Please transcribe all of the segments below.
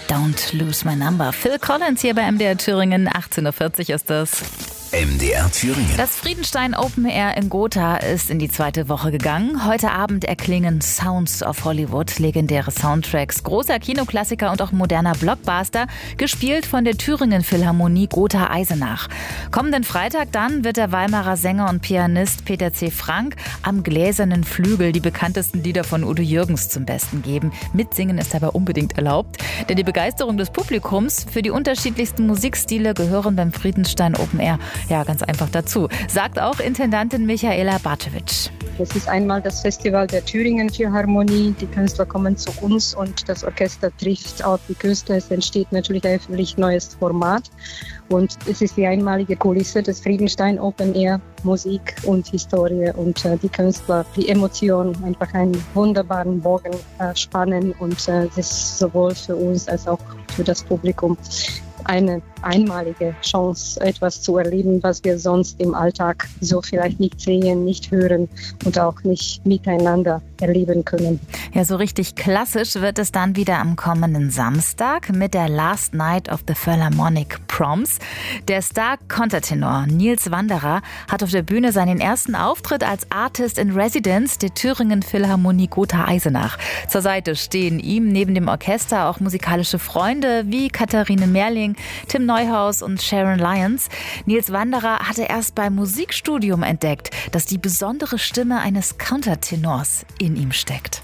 Don't Lose My Number. Phil Collins hier bei MDR Thüringen, 18.40 Uhr ist das. MDR Thüringen. Das Friedenstein Open Air in Gotha ist in die zweite Woche gegangen. Heute Abend erklingen Sounds of Hollywood, legendäre Soundtracks, großer Kinoklassiker und auch moderner Blockbuster, gespielt von der Thüringen Philharmonie Gotha-Eisenach. Kommenden Freitag dann wird der Weimarer Sänger und Pianist Peter C. Frank am gläsernen Flügel die bekanntesten Lieder von Udo Jürgens zum Besten geben. Mitsingen ist dabei unbedingt erlaubt, denn die Begeisterung des Publikums für die unterschiedlichsten Musikstile gehören beim Friedenstein Open Air ganz einfach dazu, sagt auch Intendantin Michaela Bartewitsch. Es ist einmal das Festival der Thüringen Philharmonie. Die Künstler kommen zu uns und das Orchester trifft auch die Künstler. Es entsteht natürlich ein völlig neues Format. Und es ist die einmalige Kulisse des Friedenstein Open Air, Musik und Historie und die Künstler, die Emotionen einfach einen wunderbaren Bogen spannen und das ist sowohl für uns als auch für das Publikum eine einmalige Chance, etwas zu erleben, was wir sonst im Alltag so vielleicht nicht sehen, nicht hören und auch nicht miteinander erleben können. Ja, so richtig klassisch wird es dann wieder am kommenden Samstag mit der Last Night of the Philharmonic Proms. Der Star-Kontertenor Nils Wanderer hat auf der Bühne seinen ersten Auftritt als Artist in Residence der Thüringen Philharmonie Gotha-Eisenach. Zur Seite stehen ihm neben dem Orchester auch musikalische Freunde wie Katharine Merling, Tim Neuhaus und Sharon Lyons. Nils Wanderer hatte erst beim Musikstudium entdeckt, dass die besondere Stimme eines Countertenors in ihm steckt.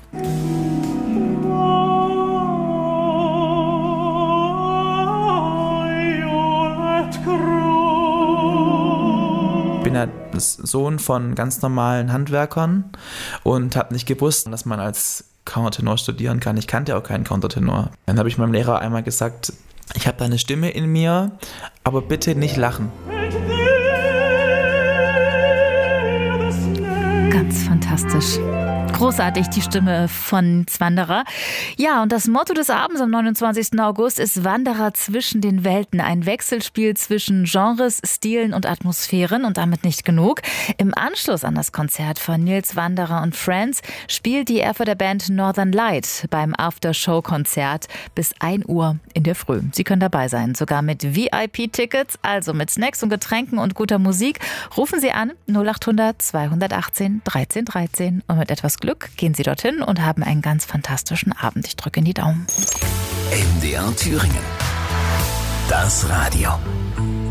Ich bin ja Sohn von ganz normalen Handwerkern und habe nicht gewusst, dass man als Countertenor studieren kann. Ich kannte auch keinen Countertenor. Dann habe ich meinem Lehrer einmal gesagt, ich habe da eine Stimme in mir, aber bitte nicht lachen. Ganz fantastisch. Großartig, die Stimme von Wanderer. Ja, und das Motto des Abends am 29. August ist Wanderer zwischen den Welten. Ein Wechselspiel zwischen Genres, Stilen und Atmosphären und damit nicht genug. Im Anschluss an das Konzert von Nils Wanderer und Friends spielt die Erfurter Band Northern Light beim After-Show-Konzert bis 1 Uhr in der Früh. Sie können dabei sein, sogar mit VIP-Tickets, also mit Snacks und Getränken und guter Musik. Rufen Sie an 0800 218 13 13 und mit etwas Glück gehen Sie dorthin und haben einen ganz fantastischen Abend. Ich drücke in die Daumen. MDR Thüringen. Das Radio.